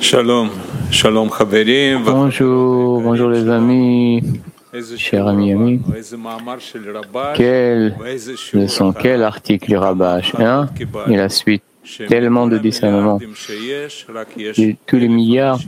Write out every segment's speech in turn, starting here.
Shalom, shalom Chaverim. Bonjour les amis, chers amis. Quelle leçon, quel article du Rabash, hein? Et la suite, tellement de discernement. De tous les milliards,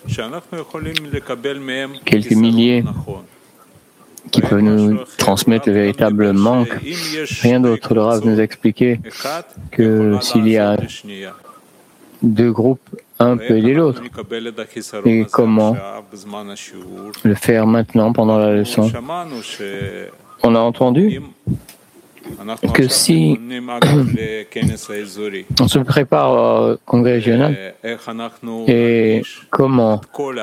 quelques milliers qui peuvent nous transmettre le véritable manque. Rien d'autre. Le Rav nous a expliqué que s'il y a deux groupes, un peut aider l'autre. Et comment le faire maintenant pendant la leçon? On a entendu que si on se prépare au congrès régional, et comment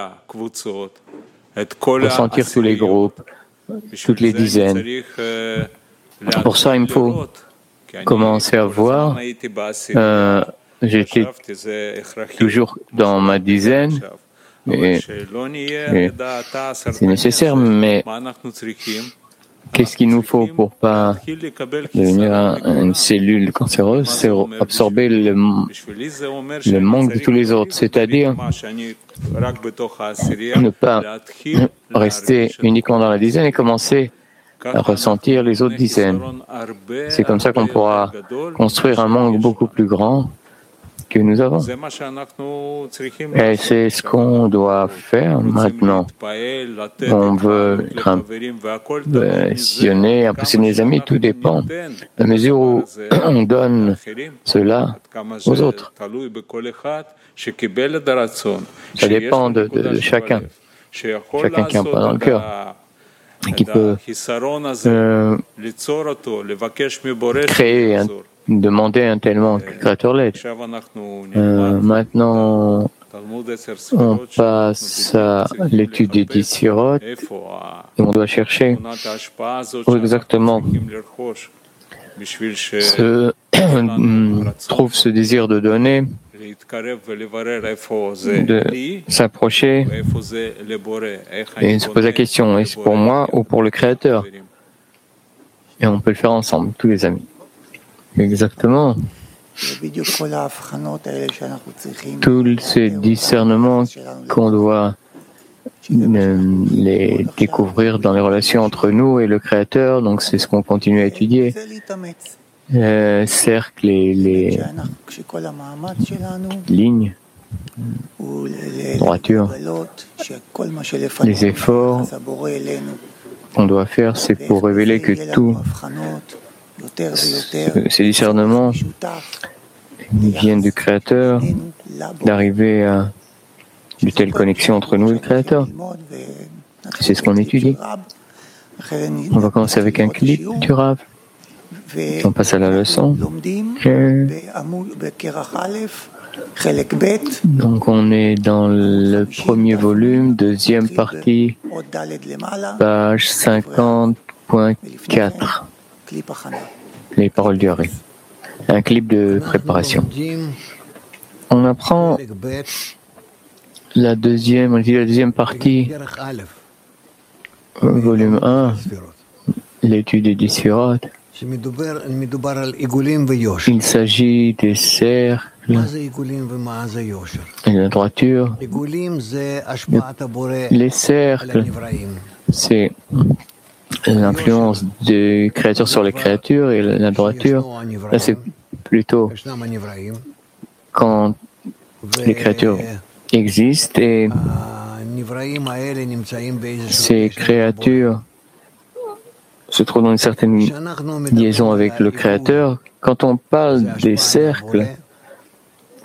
ressentir tous les groupes, toutes les dizaines. Pour ça, il me faut commencer à voir. J'étais toujours dans ma dizaine, et c'est nécessaire, mais qu'est-ce qu'il nous faut pour ne pas devenir une cellule cancéreuse? C'est absorber le manque de tous les autres, c'est-à-dire ne pas rester uniquement dans la dizaine et commencer à ressentir les autres dizaines. C'est comme ça qu'on pourra construire un monde beaucoup plus grand que nous avons. Et c'est ce qu'on doit faire maintenant. On veut impressionner les amis, tout dépend de la mesure où on donne cela aux autres. Ça dépend de chacun. Chacun qui a un point dans le cœur et qui peut créer demander un tel manque, Créateur l'aide. Maintenant, on passe à l'étude des 10 Sphirot et on doit chercher où exactement trouve ce désir de donner, de s'approcher et se poser la question, est-ce pour moi ou pour le Créateur? Et on peut le faire ensemble, tous les amis. Exactement. Tous ces discernements qu'on doit les découvrir dans les relations entre nous et le Créateur, donc c'est ce qu'on continue à étudier. Cercles et les lignes, droiture, les efforts qu'on doit faire, c'est pour révéler que tout ces discernements viennent du Créateur, d'arriver à de telles connexions entre nous et le Créateur. C'est ce qu'on étudie. On va commencer avec un clip du Rav. On passe à la leçon. Donc on est dans le premier volume, deuxième partie, page 50.4. Les paroles du Hari. Un clip de préparation. On apprend la deuxième partie, volume 1, l'étude des 10 Sphirot. Il s'agit des cercles et de la droiture. Les cercles, c'est l'influence du Créateur sur les créatures, et la droiture, là c'est plutôt quand les créatures existent et ces créatures se trouvent dans une certaine liaison avec le Créateur. Quand on parle des cercles,